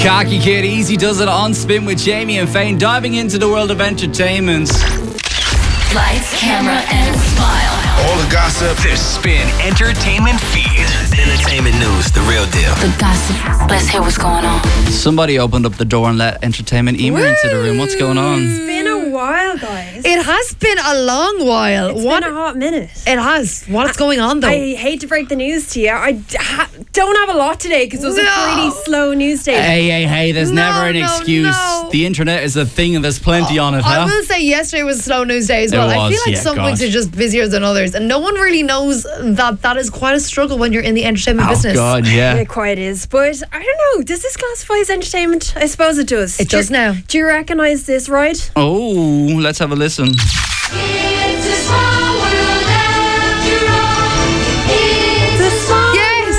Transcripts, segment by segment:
Khaki Kid, Easy does it on Spin with Jamie and Fane, diving into the world of entertainment. Lights, camera, and smile. All the gossip. The Spin Entertainment Feed. Entertainment news, the real deal. The gossip. Let's hear what's going on. Somebody opened up the door and let entertainment Emer into the room. What's going on? It's been a while, guys. It has been a long while. It's been a hot minute. It has. What's going on, though? I hate to break the news to you. I don't have a lot today because it was a pretty slow news day. Hey, there's never an excuse. No. The internet is a thing and there's plenty on it, I huh? will say yesterday was a slow news day as well. I feel like some weeks are just busier than others, and no one really knows that is quite a struggle when you're in the entertainment business. Oh, God, yeah. It quite is. But I don't know. Does this classify as entertainment? I suppose it does. It does now. Do you recognise this, right? Oh, let's have a listen. It's a small world after all. It's a small Yes.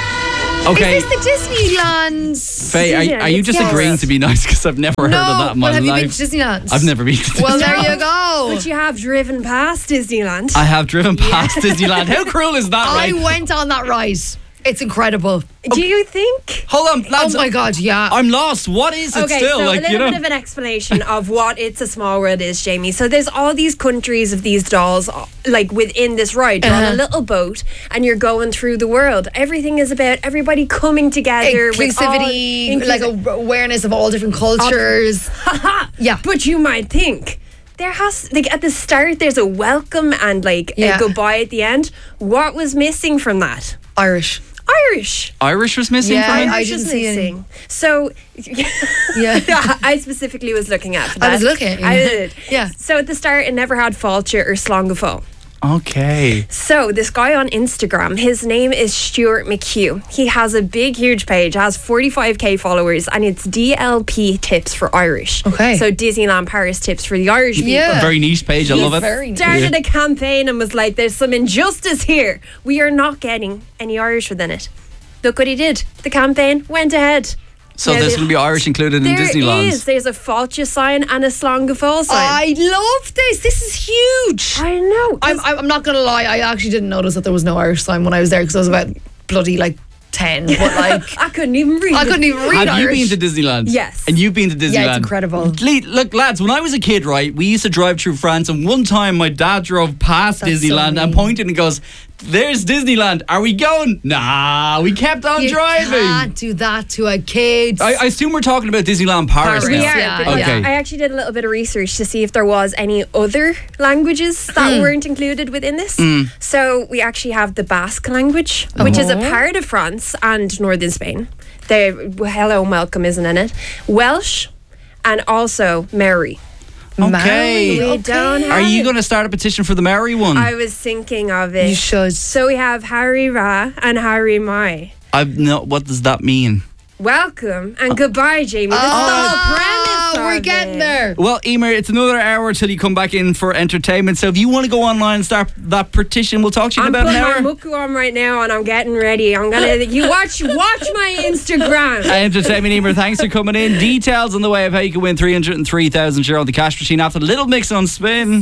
Okay. Is this the Disneyland? Faye, are you just Yes. agreeing to be nice? Because I've never heard of that in my but have life. you been to Disneyland? I've never been to Disneyland. Well, there you go. But you have driven past Disneyland. I have driven past Disneyland. How cruel is that, I right? went on that ride. It's incredible. Do you think? Hold on, lads. Oh my God, yeah. I'm lost. What is it Okay, still? so Like, a little bit of an explanation of what It's a Small World is, Jamie. So there's all these countries of these dolls, like within this ride. You're on a little boat and you're going through the world. Everything is about everybody coming together. Inclusivity, with like awareness of all different cultures. Yeah. But you might think there has, like, at the start there's a welcome and like a Yeah. goodbye at the end. What was missing from that? Irish. Irish was missing Yeah, from it? I Irish didn't was see any. missing. So Yeah. I specifically was looking at for that. I was looking. I did. Yeah. So at the start it never had Fáilte or Slongafo. Okay. So this guy on Instagram, his name is Stuart McHugh. He has a big, huge page, has 45k followers, and it's DLP tips for Irish. Okay. So Disneyland Paris tips for the Irish people. Yeah. Very niche page. I love it. Very Started a campaign and was like, there's some injustice here. We are not getting any Irish within it. Look what he did. The campaign went ahead. So Now there's they- going to be Irish included in There Disneyland. is. There's a Fáilte sign and a Slongafo sign. I love this. This is huge. I know. I'm not going to lie. I actually didn't notice that there was no Irish sign when I was there because I was about bloody like 10. But like, I couldn't even read I it. couldn't even read Have you Irish. been to Disneyland? Yes. And you've been to Disneyland? Yeah, it's incredible. Look, lads, when I was a kid, right, we used to drive through France, and one time my dad drove past That's so Disneyland and mean. pointed and goes, "There's Disneyland. Are we going?" Nah, we kept on You driving. can't do that to a kid. I assume we're talking about Disneyland Paris, Paris, We now. are, Yeah, because yeah. I actually did a little bit of research to see if there was any other languages that weren't included within this. So we actually have the Basque language, which is a part of France and northern Spain. The hello and welcome isn't in it. Welsh and also Maori. Okay. We don't have Are you it. going to start a petition for the Maori one? I was thinking of it. You should. So we have Harry Ra and Harry Mai. What does that mean? Welcome and goodbye, Jamie. This is the whole premise we're of getting it. there. Well, Emer, it's another hour till you come back in for entertainment. So if you want to go online and start that petition, we'll talk to you in I'm about an putting my hour. muku on right now and I'm getting ready. I'm gonna you watch my Instagram. Entertainment Emer, thanks for coming in. Details on the way of how you can win €303,000 on the cash machine after the little mix on Spin.